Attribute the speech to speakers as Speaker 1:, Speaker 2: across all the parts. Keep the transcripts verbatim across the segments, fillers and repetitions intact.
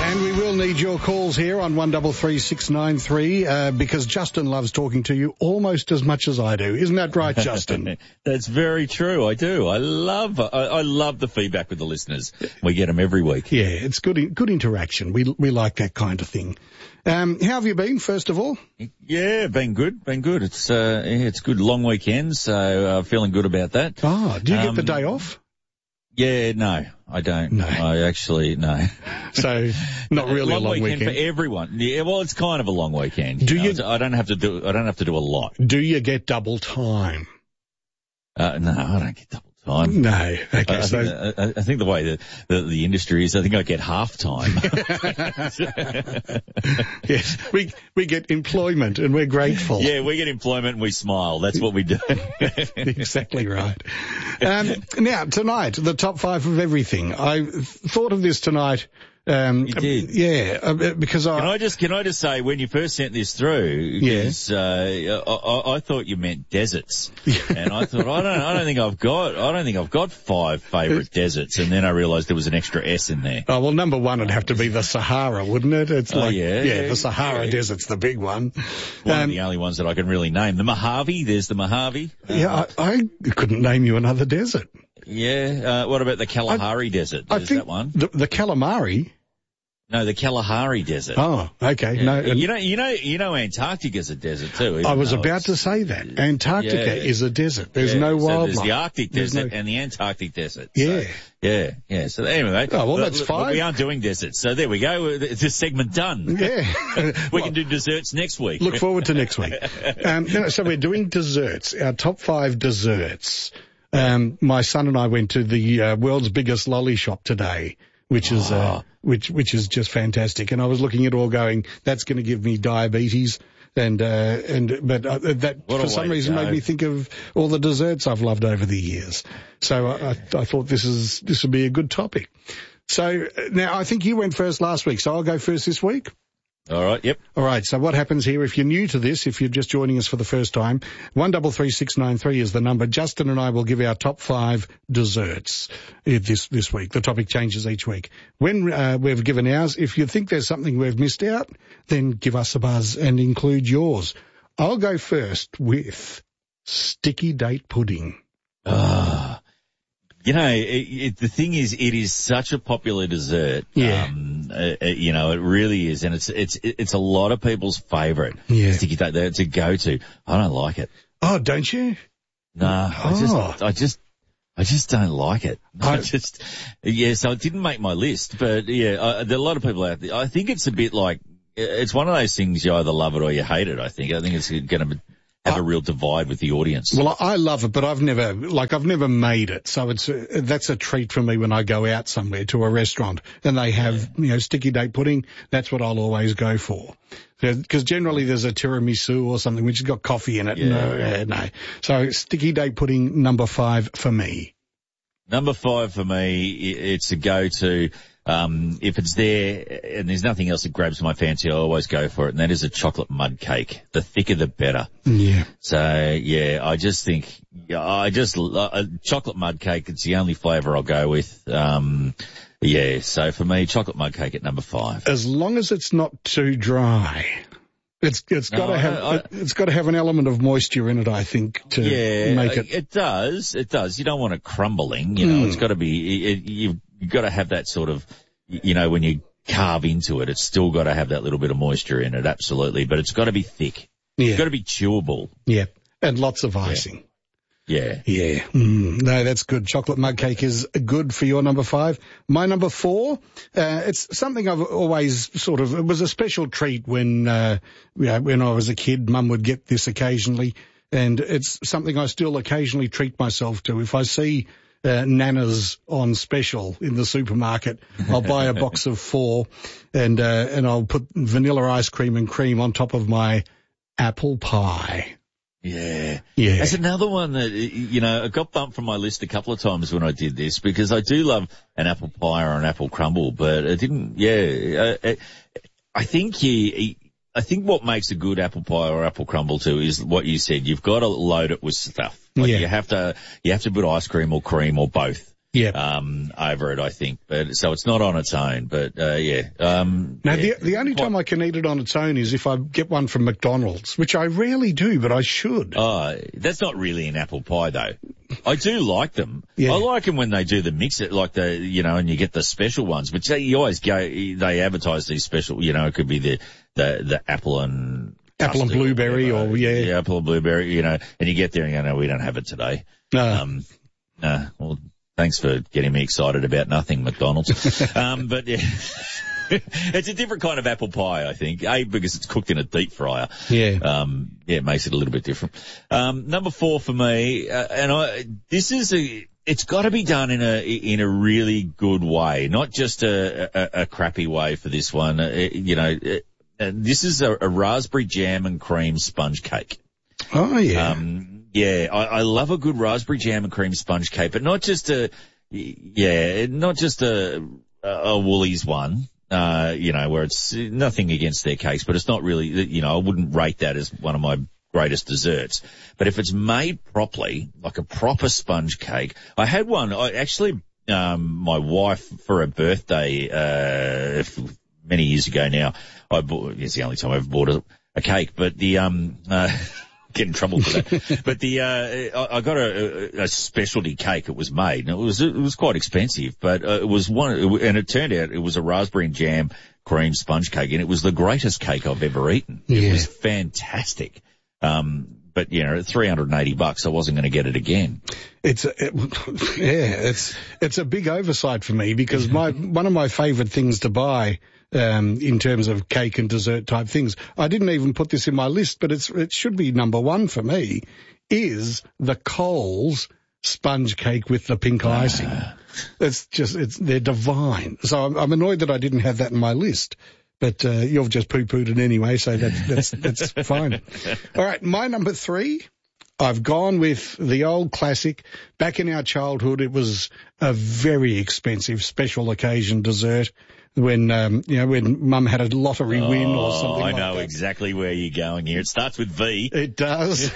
Speaker 1: And we will need your calls here on one three three six nine three uh, because Justin loves talking to you almost as much as I do. Isn't that right, Justin?
Speaker 2: That's very true. I do. I love I, I love the feedback with the listeners. We get them every week.
Speaker 1: Yeah, it's good good interaction. We we like that kind of thing. Um, how have you been, first of all?
Speaker 2: Yeah, been good, been good. It's uh, it's good long weekend, so uh, feeling good about that.
Speaker 1: Oh, do you
Speaker 2: um,
Speaker 1: get the day off?
Speaker 2: Yeah, no, I don't.
Speaker 1: No.
Speaker 2: I actually, no.
Speaker 1: So, not really
Speaker 2: long
Speaker 1: a long
Speaker 2: weekend,
Speaker 1: weekend.
Speaker 2: for everyone. Yeah, well, it's kind of a long weekend.
Speaker 1: Do
Speaker 2: you?
Speaker 1: you
Speaker 2: Know? I don't have to do. I don't have to do a lot.
Speaker 1: Do you get double time?
Speaker 2: Uh, no, I don't get double time.
Speaker 1: No. Okay.
Speaker 2: I,
Speaker 1: so
Speaker 2: I, I, I think the way the, the the industry is, I think I get half time.
Speaker 1: Yes, we we get employment and we're grateful.
Speaker 2: Yeah, we get employment and we smile. That's what we do.
Speaker 1: Exactly right. Um, now, tonight, the top five of everything. I thought of this tonight. Um,
Speaker 2: You did?
Speaker 1: Yeah, uh, because I...
Speaker 2: Can I just can I just say, when you first sent this through,
Speaker 1: Yes.
Speaker 2: uh, I, I, I thought you meant deserts, and I thought I don't I don't think I've got I don't think I've got five favourite deserts, and then I realised there was an extra S in there.
Speaker 1: Oh, well, number one would have to be the Sahara, wouldn't it? It's
Speaker 2: Oh,
Speaker 1: like,
Speaker 2: yeah,
Speaker 1: yeah,
Speaker 2: yeah,
Speaker 1: the Sahara
Speaker 2: yeah.
Speaker 1: Desert's the big one.
Speaker 2: One
Speaker 1: Um,
Speaker 2: of the only ones that I can really name. The Mojave, there's the Mojave.
Speaker 1: Yeah, I, I couldn't name you another desert.
Speaker 2: Yeah. Uh, what about the Kalahari Desert?
Speaker 1: I
Speaker 2: There's
Speaker 1: think
Speaker 2: that one.
Speaker 1: The, the calamari.
Speaker 2: No, the Kalahari Desert.
Speaker 1: Oh, okay.
Speaker 2: Yeah.
Speaker 1: No,
Speaker 2: you know, you know, you know, Antarctica's a desert too.
Speaker 1: I
Speaker 2: even
Speaker 1: was
Speaker 2: though
Speaker 1: about
Speaker 2: it's-
Speaker 1: to say that. Antarctica
Speaker 2: Yeah.
Speaker 1: is a desert. There's
Speaker 2: Yeah,
Speaker 1: no
Speaker 2: so
Speaker 1: wildlife.
Speaker 2: There's the Arctic
Speaker 1: There's
Speaker 2: Desert
Speaker 1: no-
Speaker 2: and the Antarctic Desert.
Speaker 1: Yeah.
Speaker 2: So, yeah, yeah. So anyway.
Speaker 1: Oh, well,
Speaker 2: look,
Speaker 1: that's
Speaker 2: look,
Speaker 1: fine.
Speaker 2: We aren't doing deserts. So there we go. It's a segment done.
Speaker 1: Yeah.
Speaker 2: We
Speaker 1: Well,
Speaker 2: can do desserts next week.
Speaker 1: look forward to next week. Um, no, so we're doing desserts, our top five desserts. Um, my son and I went to the uh, world's biggest lolly shop today, which is uh,
Speaker 2: Oh.
Speaker 1: which which is just fantastic. And I was looking at it all going, that's going to give me diabetes. And, uh, and, but, uh, that
Speaker 2: What a
Speaker 1: for some
Speaker 2: way to
Speaker 1: reason
Speaker 2: go.
Speaker 1: made me think of all the desserts I've loved over the years. So I, I, I thought this is, this would be a good topic. So uh, now I think you went first last week, so I'll go first this week.
Speaker 2: All right. Yep.
Speaker 1: All right, so what happens here, if you're new to this, if you're just joining us for the first time, one three three six nine three is the number. Justin and I will give our top five desserts uh, this this week. The topic changes each week. When uh, we've given ours, if you think there's something we've missed out, then give us a buzz and include yours. I'll go first with sticky date pudding.
Speaker 2: Ah. You know, it, it, the thing is, it is such a popular dessert.
Speaker 1: Yeah.
Speaker 2: Um, uh, uh, you know, it really is, and it's it's it's a lot of people's favourite.
Speaker 1: Yeah.
Speaker 2: Sticky date, it's a go-to. I don't like it.
Speaker 1: Oh, don't you?
Speaker 2: Nah, I
Speaker 1: Oh.
Speaker 2: just, I just, I just don't like it. I,
Speaker 1: I-
Speaker 2: just, yeah. So it didn't make my list, but yeah, I, there are a lot of people out there. I think it's a bit like, it's one of those things you either love it or you hate it. I think. I think it's going to have a real divide with the audience.
Speaker 1: Well, I love it, but I've never, like, I've never made it. So it's, a, that's a treat for me when I go out somewhere to a restaurant and they have, you know, sticky date pudding. That's what I'll always go for. Because generally there's a tiramisu or something which has got coffee in it.
Speaker 2: Yeah.
Speaker 1: No, uh, no. So sticky date pudding, number five for me.
Speaker 2: Number five for me, i- it's a go-to. Um, if it's there and there's nothing else that grabs my fancy, I always go for it, and that is a chocolate mud cake. The thicker, the better.
Speaker 1: Yeah.
Speaker 2: So yeah, I just think, yeah, I just uh, chocolate mud cake. It's the only flavour I'll go with. Um, yeah. So for me, chocolate mud cake at number five.
Speaker 1: As long as it's not too dry. It's, it's
Speaker 2: No,
Speaker 1: got to
Speaker 2: I-
Speaker 1: have,
Speaker 2: I-
Speaker 1: it's got to have an element of moisture in it, I think, to
Speaker 2: Yeah,
Speaker 1: make it.
Speaker 2: it does. It does. You don't want it crumbling. You know,
Speaker 1: Mm.
Speaker 2: it's got to be. It, you've, you've got to have that sort of. You know, when you carve into it, it's still got to have that little bit of moisture in it. Absolutely, but it's got to be thick.
Speaker 1: Yeah.
Speaker 2: It's got to be chewable.
Speaker 1: Yeah. And lots of icing.
Speaker 2: Yeah.
Speaker 1: Yeah. Mm, no, that's good. Chocolate mug cake is good for your number five. My number four, uh, it's something I've always sort of, it was a special treat when, uh, you know, when I was a kid. Mum would get this occasionally, and it's something I still occasionally treat myself to. If I see uh, Nana's on special in the supermarket, I'll buy a box of four and, uh, and I'll put vanilla ice cream and cream on top of my apple pie.
Speaker 2: Yeah.
Speaker 1: Yeah.
Speaker 2: That's another one that, you know, it got bumped from my list a couple of times when I did this, because I do love an apple pie or an apple crumble, but it didn't, yeah. I, I think you, I think what makes a good apple pie or apple crumble too is what you said. You've got to load it with stuff. Like
Speaker 1: Yeah.
Speaker 2: you have to, you have to put ice cream or cream or both.
Speaker 1: Yeah.
Speaker 2: Um, over it, I think. But so it's not on its own. But uh, yeah. Um,
Speaker 1: now
Speaker 2: yeah.
Speaker 1: the the only time I can eat it on its own is if I get one from McDonald's, which I rarely do, but I should.
Speaker 2: Oh, that's not really an apple pie though. I do like them.
Speaker 1: Yeah.
Speaker 2: I like them when they do the mix it, like the, you know, and you get the special ones, but you always go, they advertise these special, you know, it could be the, the, the apple and
Speaker 1: apple and blueberry
Speaker 2: or,
Speaker 1: or, yeah.
Speaker 2: yeah, apple and blueberry, you know, and you get there and you go, no, we don't have it today.
Speaker 1: No.
Speaker 2: Um, no, well, thanks for getting me excited about nothing, McDonald's. um, but yeah. It's a different kind of apple pie, I think. A, because it's cooked in a deep fryer.
Speaker 1: Yeah.
Speaker 2: Um, yeah, it makes it a little bit different. Um, number four for me, uh, and I, this is a, it's got to be done in a, in a really good way, not just a, a, a crappy way for this one. Uh, you know, uh, this is a, a raspberry jam and cream sponge cake.
Speaker 1: Oh, yeah.
Speaker 2: Um, yeah, I, I love a good raspberry jam and cream sponge cake, but not just a, yeah, not just a, a Woolies one. Uh, you know, where it's nothing against their cakes, but it's not really, you know, I wouldn't rate that as one of my greatest desserts. But if it's made properly, like a proper sponge cake, I had one, I actually, um, my wife for her birthday, uh, many years ago now, I bought, it's the only time I ever bought a, a cake, but the, um, uh, get in trouble for that. But the, uh, I, I got a, a specialty cake. It was made and it was, it was quite expensive, but uh, it was one, and it turned out it was a raspberry and jam cream sponge cake and it was the greatest cake I've ever eaten.
Speaker 1: Yeah.
Speaker 2: It was fantastic. Um, but you know, at three hundred eighty bucks, I wasn't going to get it again.
Speaker 1: It's, a, it, yeah, it's, it's a big oversight for me because my, one of my favorite things to buy Um, in terms of cake and dessert type things. I didn't even put this in my list, but it's, it should be number one for me, is the Coles sponge cake with the pink icing.
Speaker 2: Ah.
Speaker 1: It's just, it's, they're divine. So I'm, I'm annoyed that I didn't have that in my list. But, uh, you've just poo-pooed it anyway, so that's, that's, that's fine. All right, my number three, I've gone with the old classic. Back in our childhood, it was a very expensive special occasion dessert. When, um, you know, when mum had a lottery win
Speaker 2: oh,
Speaker 1: or something like that.
Speaker 2: I know exactly where you're going here. It starts with V.
Speaker 1: It does.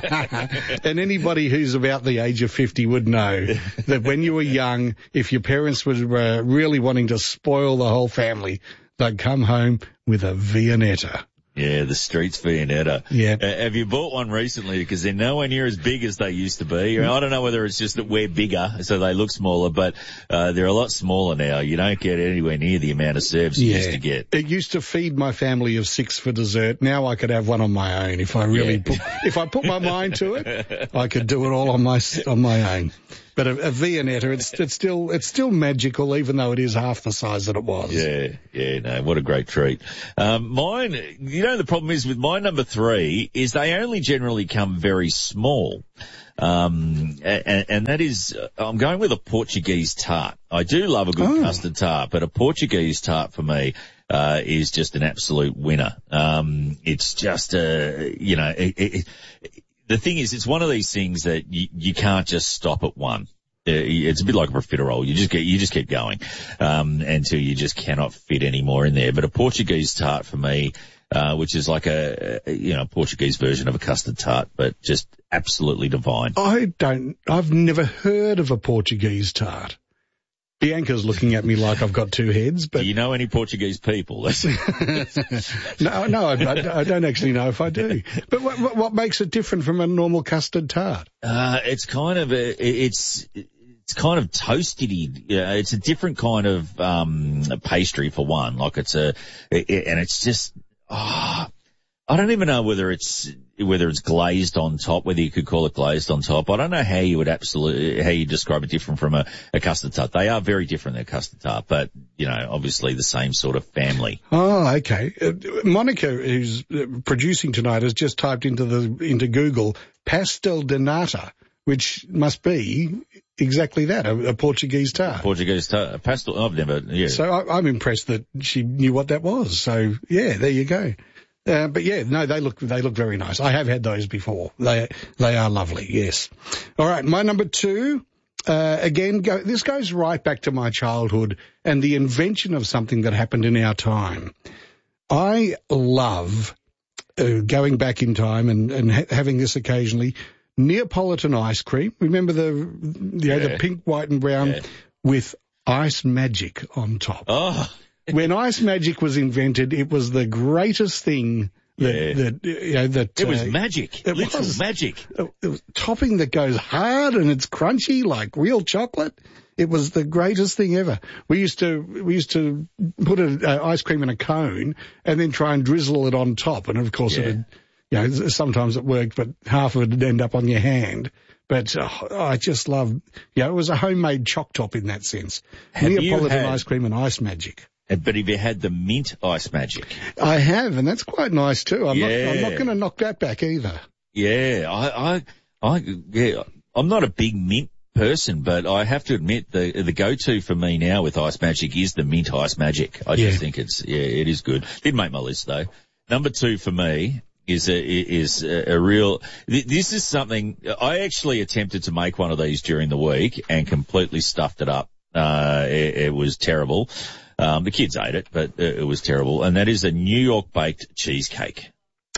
Speaker 1: And anybody who's about the age of fifty would know that when you were young, if your parents were uh, really wanting to spoil the whole family, they'd come home with a Viennetta.
Speaker 2: Yeah, the Streets Viennetta.
Speaker 1: Yeah.
Speaker 2: Uh, have you bought one recently? Because they're nowhere near as big as they used to be. I don't know whether it's just that we're bigger, so they look smaller, but uh, they're a lot smaller now. You don't get anywhere near the amount of serves you
Speaker 1: yeah.
Speaker 2: used to get.
Speaker 1: It used to feed my family of six for dessert. Now I could have one on my own if I really
Speaker 2: yeah.
Speaker 1: put, if I put my mind to it, I could do it all on my on my own. But a, a Viennetta, it's it's still it's still magical, even though it is half the size that it was.
Speaker 2: Yeah, yeah, no, what a great treat. Um, mine, you know, the problem is with my number three is they only generally come very small. Um, and, and that is, I'm going with a Portuguese tart. I do love a good
Speaker 1: oh.
Speaker 2: custard tart, but a Portuguese tart for me, uh, is just an absolute winner. Um, it's just, uh, you know, it, it, the thing is, it's one of these things that you, you can't just stop at one. It's a bit like a profiterole. You just get, you just keep going, um, until you just cannot fit any more in there. But a Portuguese tart for me, uh, which is like a, a, you know, Portuguese version of a custard tart, but just absolutely divine.
Speaker 1: I don't, I've never heard of a Portuguese tart. Bianca's looking at me like I've got two heads, but...
Speaker 2: Do you know any Portuguese people?
Speaker 1: no, no, I, I don't actually know if I do. But what, what makes it different from a normal custard tart?
Speaker 2: Uh, it's kind of a, it's, it's kind of toasty. Yeah, it's a different kind of, um, pastry for one. Like it's a, it, and it's just, oh, I don't even know whether it's, whether it's glazed on top, whether you could call it glazed on top. I don't know how you would absolutely, how you describe it different from a, a custard tart. They are very different than a custard tart, but, you know, obviously the same sort of family.
Speaker 1: Oh, okay. Uh, Monica, who's uh, producing tonight, has just typed into the, into Google pastel de nata, which must be exactly that, a, a Portuguese tart.
Speaker 2: Portuguese tart, pastel, I've never, yeah.
Speaker 1: So I, I'm impressed that she knew what that was. So yeah, there you go. Uh, but yeah, no, they look, they look very nice. I have had those before. They, they are lovely. Yes. All right. My number two, uh, again, go, this goes right back to my childhood and the invention of something that happened in our time. I love uh, going back in time and, and ha- having this occasionally. Neapolitan ice cream. Remember the, you know,
Speaker 2: Yeah.
Speaker 1: the pink, white and brown
Speaker 2: Yeah.
Speaker 1: with Ice Magic on top.
Speaker 2: Oh,
Speaker 1: When Ice Magic was invented, it was the greatest thing that,
Speaker 2: Yeah.
Speaker 1: that you know, that...
Speaker 2: it was
Speaker 1: uh,
Speaker 2: magic.
Speaker 1: it
Speaker 2: Literal
Speaker 1: was.
Speaker 2: magic.
Speaker 1: it was topping that goes hard and it's crunchy like real chocolate. It was the greatest thing ever. We used to we used to put a, uh, ice cream in a cone and then try and drizzle it on top. And of course,
Speaker 2: Yeah.
Speaker 1: it would, you know, sometimes it worked, but half of it would end up on your hand. But oh, I just love, yeah, it was a homemade choc top in that sense.
Speaker 2: Have you
Speaker 1: Neapolitan
Speaker 2: had-
Speaker 1: ice cream and Ice Magic.
Speaker 2: But have you had the mint ice magic?
Speaker 1: I have, and that's quite nice too. I'm
Speaker 2: Yeah.
Speaker 1: not, I'm not going to knock that back either.
Speaker 2: Yeah, I, I, I, yeah, I'm not a big mint person, but I have to admit the the go-to for me now with Ice Magic is the mint Ice Magic. I
Speaker 1: Yeah.
Speaker 2: just think it's, yeah, it is good. Didn't make my list though. Number two for me is a, is a, a real, this is something, I actually attempted to make one of these during the week and completely stuffed it up. Uh, it, it was terrible. Um, the kids ate it, but it was terrible. And that is a New York baked cheesecake.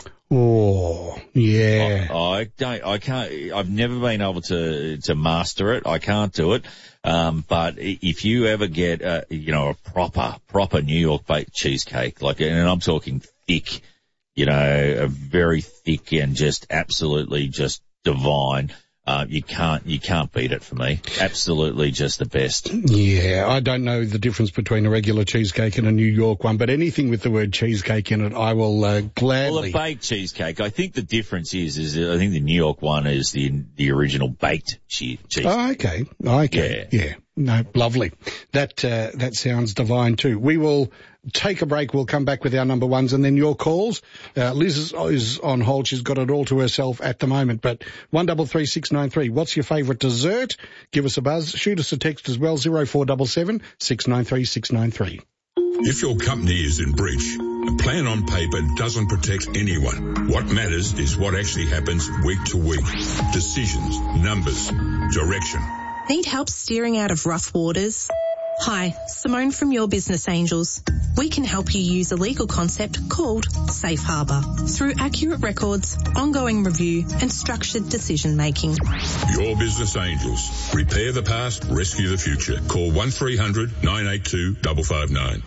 Speaker 1: Oh, yeah.
Speaker 2: I, I don't, I can't, I've never been able to, to master it. I can't do it. Um, but if you ever get a, you know, a proper, proper New York baked cheesecake, like, and I'm talking thick, you know, a very thick and just absolutely just divine, uh, you can't, you can't beat it for me. Absolutely just the best.
Speaker 1: Yeah, I don't know the difference between a regular cheesecake and a New York one, but anything with the word cheesecake in it, I will uh, gladly.
Speaker 2: Well, a baked cheesecake, I think the difference is, is I think the New York one is the, the original baked che- cheesecake.
Speaker 1: Oh, okay. Okay. Yeah. yeah. No, lovely. That, uh, that sounds divine too. We will take a break. We'll come back with our number ones and then your calls. Uh, Liz is, is on hold. She's got it all to herself at the moment, but one double three six nine three. What's your favourite dessert? Give us a buzz. Shoot us a text as well. zero four seven seven, six nine three, six nine three.
Speaker 3: If your company is in breach, a plan on paper doesn't protect anyone. What matters is what actually happens week to week. Decisions, numbers, direction.
Speaker 4: Need help steering out of rough waters? Hi, Simone from Your Business Angels. We can help you use a legal concept called Safe Harbour through accurate records, ongoing review and structured decision making.
Speaker 3: Your Business Angels. Repair the past, rescue the future. Call one three hundred, nine eight two, five five nine.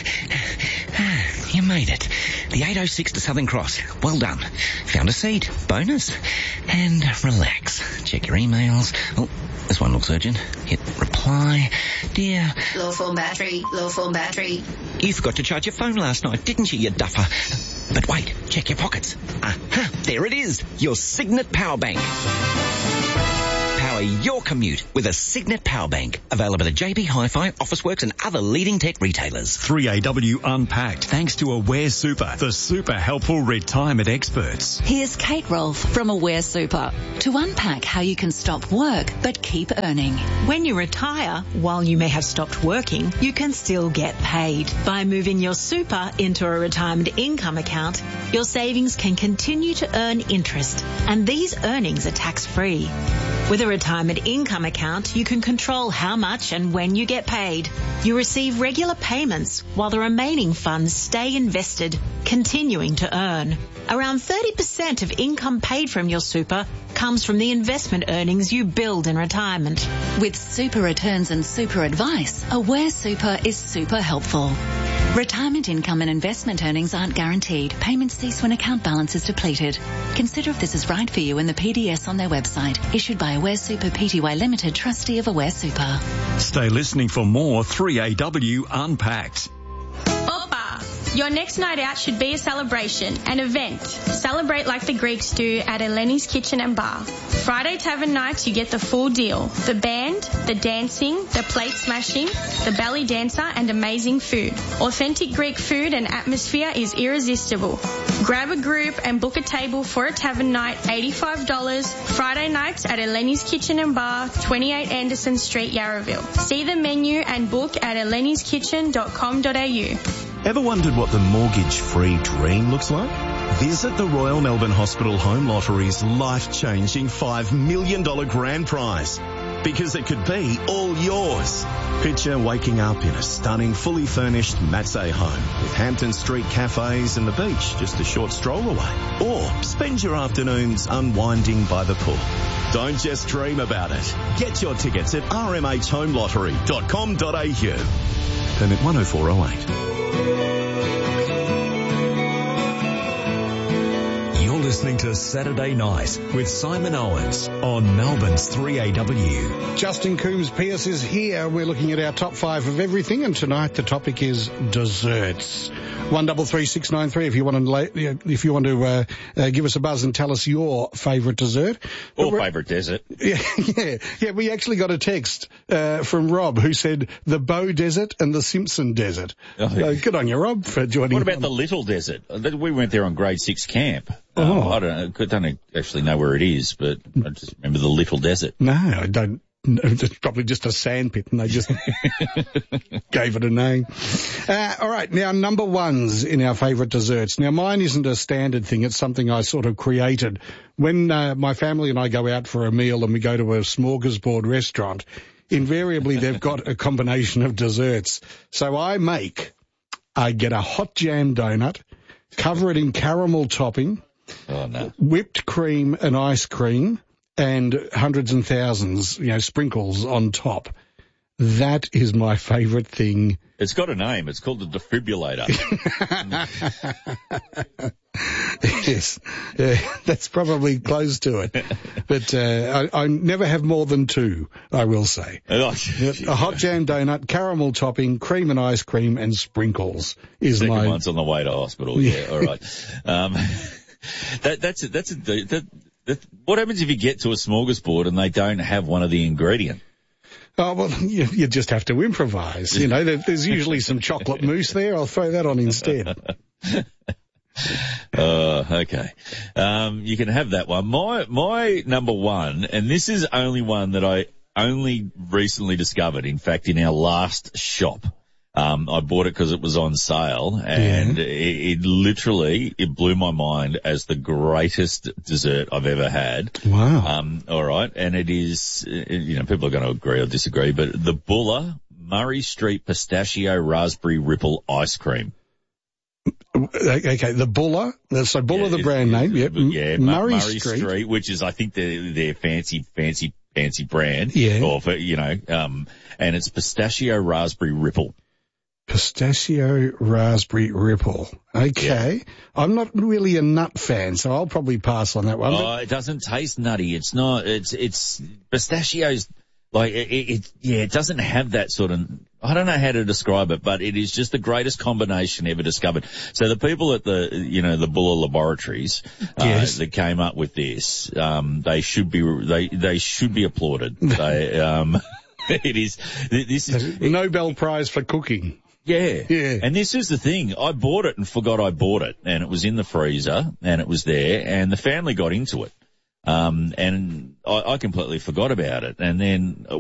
Speaker 5: You made it. The eight oh six to Southern Cross. Well done. Found a seat. Bonus. And relax. Check your emails. Oh, this one looks urgent. Hit reply. Dear,
Speaker 6: Low phone battery, low phone battery.
Speaker 5: you forgot to charge your phone last night, didn't you, you duffer? But wait, check your pockets. Aha, there it is. Your Signet Power Bank. Power your commute with a Signet Power Bank. Available at J B Hi-Fi, Officeworks and other leading tech retailers.
Speaker 7: three A W Unpacked, thanks to Aware Super, the super helpful retirement experts.
Speaker 8: Here's Kate Rolfe from Aware Super to unpack how you can stop work but keep earning.
Speaker 9: When you retire, while you may have stopped working, you can still get paid. By moving your super into a retirement income account, your savings can continue to earn interest, and these earnings are tax-free. With a retirement income account, you can control how much and when you get paid. You receive regular payments while the remaining funds stay invested, continuing to earn. Around thirty percent of income paid from your super comes from the investment earnings you build in retirement.
Speaker 8: With super returns and super advice, Aware Super is super helpful. Retirement income and investment earnings aren't guaranteed. Payments cease when account balance is depleted. Consider if this is right for you in the P D S on their website. Issued by Aware Super Pty Limited, trustee of Aware Super.
Speaker 7: Stay listening for more three A W Unpacked.
Speaker 10: Opa! Your next night out should be a celebration, an event. Celebrate like the Greeks do at Eleni's Kitchen and Bar. Friday Tavern nights, you get the full deal. The band, the dancing, the plate smashing, the belly dancer, and amazing food. Authentic Greek food and atmosphere is irresistible. Grab a group and book a table for a tavern night, eighty-five dollars. Friday nights at Eleni's Kitchen and Bar, twenty-eight Anderson Street, Yarraville. See the menu and book at elenis kitchen dot com dot a u.
Speaker 11: Ever wondered what the mortgage-free dream looks like? Visit the Royal Melbourne Hospital Home Lottery's life-changing five million dollars grand prize. because it could be all yours. Picture waking up in a stunning, fully furnished Matsei home with Hampton Street cafes and the beach just a short stroll away. Or spend your afternoons unwinding by the pool. Don't just dream about it. Get your tickets at r m h home lottery dot com dot a u. Permit one oh four oh eight.
Speaker 7: You're listening to Saturday Night with Simon Owens on Melbourne's three A W.
Speaker 1: Justin Coombs Pierce is here. We're looking at our top five of everything, and tonight the topic is desserts. One double three six nine three. If you want to, if you want to uh, uh, give us a buzz and tell us your favourite dessert
Speaker 2: or favourite desert.
Speaker 1: Yeah, yeah, yeah. We actually got a text uh, from Rob who said the Bow Desert and the Simpson Desert. Oh, yeah. uh, good on you, Rob, for joining.
Speaker 2: What about the Little Desert? We went there on grade six camp.
Speaker 1: Oh.
Speaker 2: Um, I don't know. I don't actually know where it is, but I just remember the Little Desert.
Speaker 1: No, I don't. It's probably just a sand pit, and they just gave it a name. Uh, all right, now number ones in our favourite desserts. Now mine isn't a standard thing; it's something I sort of created. When uh, my family and I go out for a meal and we go to a smorgasbord restaurant, invariably they've got a combination of desserts. So I make, I get a hot jam donut, cover it in caramel topping,
Speaker 2: oh, no.
Speaker 1: whipped cream and ice cream, and hundreds and thousands, you know, sprinkles on top. That is my favourite thing.
Speaker 2: It's got a name. It's called the defibrillator.
Speaker 1: Yes, yeah, that's probably close to it. But uh, I, I never have more than two, I will say.
Speaker 2: Oh,
Speaker 1: a hot jam donut, caramel topping, cream and ice cream, and sprinkles is
Speaker 2: Second
Speaker 1: my...
Speaker 2: one's on the way to hospital. Yeah, yeah, all right. Um, that, that's a, that's a, that, that, what happens if you get to a smorgasbord and they don't have one of the ingredients?
Speaker 1: Oh, well, you, you just have to improvise. You know, there, there's usually some chocolate mousse there. I'll throw that on instead.
Speaker 2: Uh, okay. Um, you can have that one. My, my number one, and this is only one that I only recently discovered, in fact, in our last shop. Um, I bought it because it was on sale, and yeah. it, it literally, it blew my mind as the greatest dessert I've ever had.
Speaker 1: Wow.
Speaker 2: Um, all right. And it is, you know, people are going to agree or disagree, but the Buller Murray Street Pistachio Raspberry Ripple Ice Cream.
Speaker 1: Okay, the Buller, so Buller, yeah, the brand name, yep.
Speaker 2: Yeah,
Speaker 1: Murray,
Speaker 2: Murray
Speaker 1: Street.
Speaker 2: Street, which is, I think, their, their fancy, fancy, fancy brand.
Speaker 1: Yeah.
Speaker 2: Or, for, you know, um, and it's Pistachio Raspberry Ripple.
Speaker 1: Pistachio Raspberry Ripple. Okay. Yeah. I'm not really a nut fan, so I'll probably pass on that one.
Speaker 2: Oh, it doesn't taste nutty. It's not, it's, it's, pistachios, like, it, it, yeah, it doesn't have that sort of, I don't know how to describe it, but it is just the greatest combination ever discovered. So the people at the, you know, the Buller Laboratories,
Speaker 1: yes.
Speaker 2: uh, that came up with this, um, they should be, they, they should be applauded. They, um, it is, this is.
Speaker 1: Nobel Prize for cooking.
Speaker 2: Yeah.
Speaker 1: Yeah.
Speaker 2: And this is the thing. I bought it and forgot I bought it, and it was in the freezer and it was there, and the family got into it. Um, and I, I completely forgot about it. And then